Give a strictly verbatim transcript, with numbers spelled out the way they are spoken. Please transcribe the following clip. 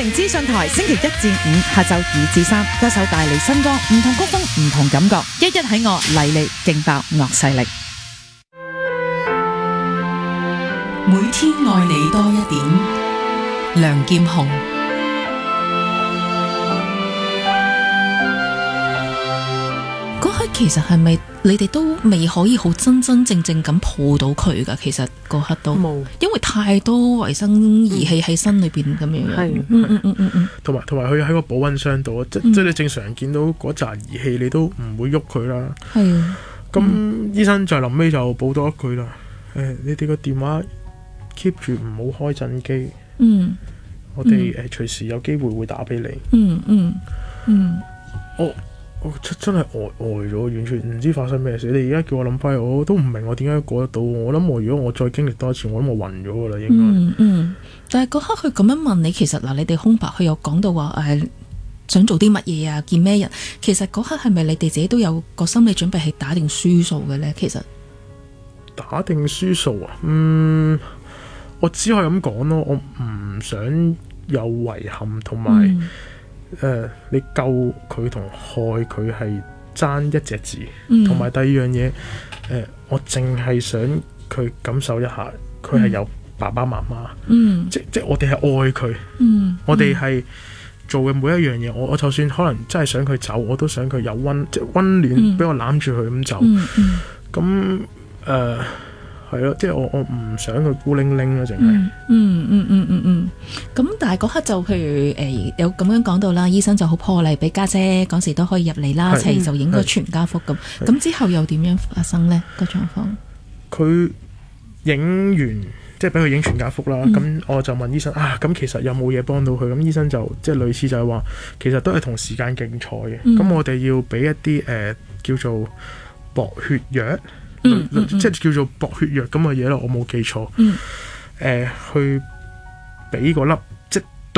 城資訊台星期一至五下晝二至三，歌手帶嚟新歌，唔同曲風，唔同感覺，一一喺我嚟力勁爆樂勢力。 每天愛你多一點，梁劍虹。 嗰刻其實係咪你哋都未可以好真真正正咁抱到佢噶？其實嗰刻都冇，因為太多維生儀器喺身裏邊咁樣樣。係，嗯嗯嗯嗯嗯。同埋同埋佢喺個保溫箱度，即即係你正常見到嗰扎儀器，你都唔會喐佢啦。係啊。咁醫生就臨尾就補多一句啦。誒，你哋個電話keep 住唔好開震機。嗯。我哋誒隨時有機會會打俾你。嗯嗯嗯。我。我真真係呆呆咗，完全唔知發生咩事。你而家叫我諗翻，我都唔明我點解過得到。我諗我如果我再經歷多一次，我諗我暈咗噶啦，應該。嗯嗯。但係嗰刻佢咁樣問你，其實嗱，你哋空白，佢有講到話誒、呃，想做啲乜嘢啊，見咩人？其實嗰刻係咪你哋自己都有個心理準備係打定輸數嘅咧？其實打定輸數啊，嗯，我只可以咁講咯。我唔想有遺憾，同埋。嗯誒、呃，你救佢同害佢係爭一隻字，同埋、嗯、第二樣嘢，誒、呃，我淨係想佢感受一下，佢係有爸爸媽媽，嗯、即即我哋係愛佢，嗯、我哋係做嘅每一樣嘢，我我就算可能真係想佢走，我都想佢有溫即溫暖，俾、嗯、我攬住佢咁走，咁誒。嗯呃係咯，即係我我唔想佢孤零零啦，淨係。嗯嗯嗯嗯嗯。咁但係嗰刻就譬如誒、呃、有咁樣講到啦，醫生就好破例俾家姐嗰時都可以入嚟啦，一齊就影個全家福咁。咁之後又點樣發生呢？個狀況？佢影完即係俾佢影全家福啦，咁、嗯、我就問醫生啊，咁其實有冇嘢幫到佢？咁醫生就即係類似就係話，其實都係同時間競賽嘅。咁、嗯、我哋要俾一啲誒、呃、叫做薄血藥。嗯嗯嗯、即係叫做薄血藥咁嘅嘢咯，我冇記錯。誒、嗯呃，去俾個粒